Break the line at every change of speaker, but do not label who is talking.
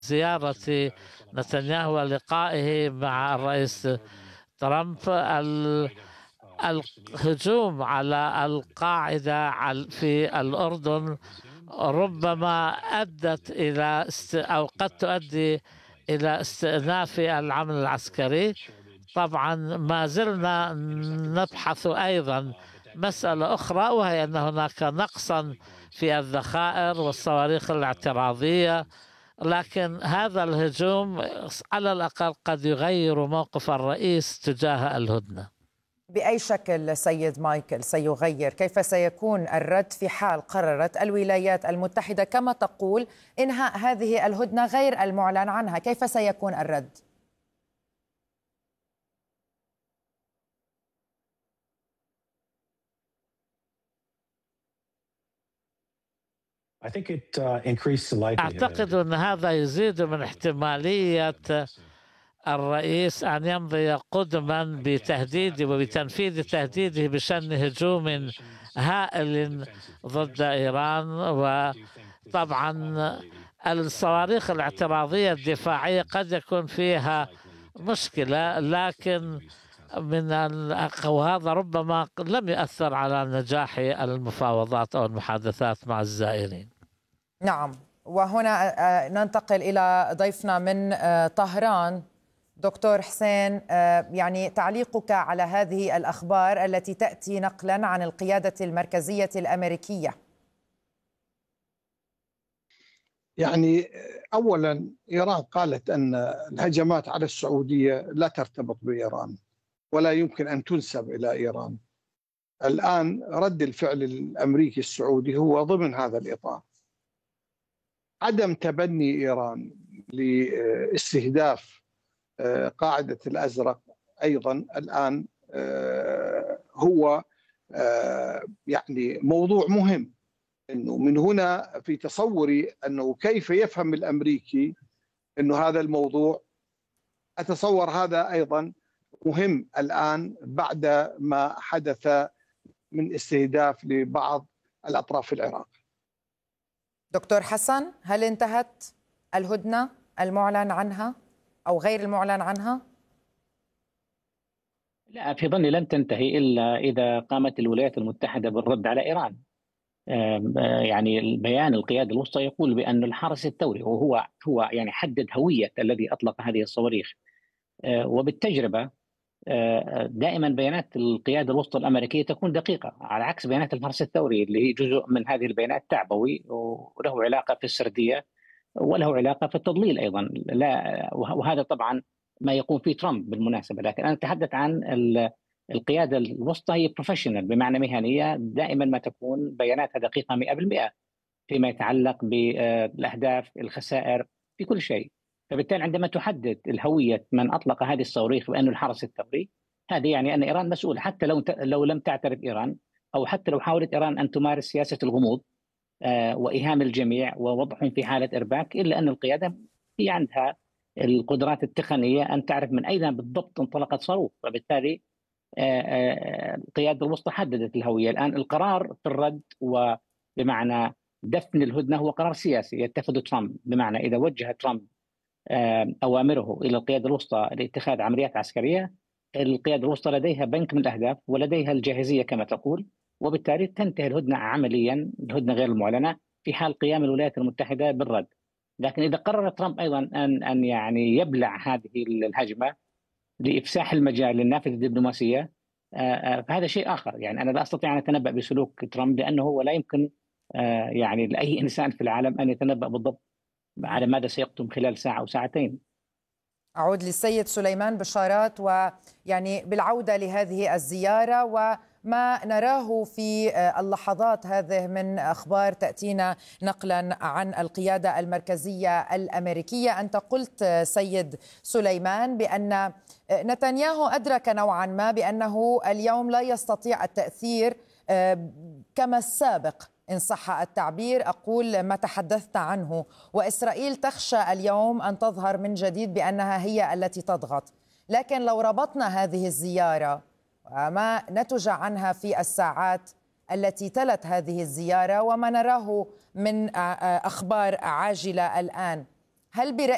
زيارة نتنياهو ولقائه مع الرئيس ترامب، الهجوم على القاعدة في الأردن ربما أدت إلى أو قد تؤدي إلى استئناف العمل العسكري. طبعا ما زلنا نبحث أيضا مسألة أخرى، وهي أن هناك نقصا في الذخائر والصواريخ الاعتراضية، لكن هذا الهجوم على الأقل قد يغير موقف الرئيس تجاه الهدنة.
بأي شكل سيد مايكل سيغير؟ كيف سيكون الرد في حال قررت الولايات المتحدة كما تقول إنهاء هذه الهدنة غير المعلن عنها؟ كيف سيكون الرد؟
أعتقد أن هذا يزيد من احتمالية الرئيس أن يمضي قدما بتهديد وبتنفيذ تهديده بشن هجوم هائل ضد إيران. وطبعا الصواريخ الاعتراضية الدفاعية قد يكون فيها مشكلة، لكن وهذا ربما لم يؤثر على نجاح المفاوضات أو المحادثات مع الزائرين.
نعم، وهنا ننتقل إلى ضيفنا من طهران دكتور حسين. يعني تعليقك على هذه الأخبار التي تأتي نقلا عن القيادة المركزية الأمريكية.
يعني أولا إيران قالت أن الهجمات على السعودية لا ترتبط بإيران ولا يمكن أن تنسب إلى إيران. الآن رد الفعل الأمريكي السعودي هو ضمن هذا الإطار. عدم تبني إيران لاستهداف قاعدة الأزرق أيضا الآن هو يعني موضوع مهم. إنه من هنا في تصوري أنه كيف يفهم الأمريكي أنه هذا الموضوع، أتصور هذا أيضا مهم الآن بعد ما حدث من استهداف لبعض الأطراف في العراق.
دكتور حسن، هل انتهت الهدنة المعلن عنها أو غير المعلن عنها؟
لا، في ظني لن تنتهي إلا إذا قامت الولايات المتحدة بالرد على إيران. يعني البيان القيادة الوسطى يقول بأن الحرس الثوري هو يعني حدد هوية الذي أطلق هذه الصواريخ. وبالتجربة دائما بيانات القيادة الوسطى الأمريكية تكون دقيقة، على عكس بيانات الحرس الثوري اللي هي جزء من هذه البيانات تعبوي وله علاقة في السردية وله علاقة في التضليل أيضا. لا، وهذا طبعا ما يقوم فيه ترامب بالمناسبة. لكن أنا أتحدث عن القيادة الوسطى، هي بروفيشنال بمعنى مهنية، دائما ما تكون بياناتها دقيقة 100% فيما يتعلق بالأهداف، الخسائر، في كل شيء. فبالتالي عندما تحدد الهوية من أطلق هذه الصواريخ بأنه الحرس الثوري، هذه يعني أن إيران مسؤولة، حتى لو لم تعترف إيران، أو حتى لو حاولت إيران أن تمارس سياسة الغموض وإيهام الجميع ووضعهم في حالة إرباك، إلا أن القيادة هي عندها القدرات التقنية أن تعرف من أين بالضبط انطلقت صاروخ. وبالتالي القيادة الوسطى حددت الهوية. الآن القرار في الرد وبمعنى دفن الهدنة هو قرار سياسي يتخذه ترامب، بمعنى إذا وجه ترامب أوامره إلى القيادة الوسطى لاتخاذ عمليات عسكرية، القيادة الوسطى لديها بنك من الأهداف ولديها الجاهزية كما تقول، وبالتالي تنتهي الهدنة عمليا، الهدنة غير المعلنة، في حال قيام الولايات المتحدة بالرد. لكن إذا قرر ترامب أيضا أن يعني يبلع هذه الهجمة لإفساح المجال للنافذة الدبلوماسية، فهذا شيء آخر. يعني أنا لا أستطيع أن أتنبأ بسلوك ترامب، لأنه هو لا يمكن يعني لأي إنسان في العالم أن يتنبأ بالضبط على ماذا سيقدم خلال ساعة أو ساعتين.
أعود للسيد سليمان بشارات، ويعني بالعودة لهذه الزيارة وما نراه في اللحظات هذه من أخبار تأتينا نقلا عن القيادة المركزية الأمريكية. أنت قلت سيد سليمان بأن نتنياهو أدرك نوعا ما بأنه اليوم لا يستطيع التأثير كما السابق، إن صح التعبير، أقول ما تحدثت عنه، وإسرائيل تخشى اليوم أن تظهر من جديد بأنها هي التي تضغط. لكن لو ربطنا هذه الزيارة وما نتج عنها في الساعات التي تلت هذه الزيارة وما نراه من أخبار عاجلة الآن، هل برأيك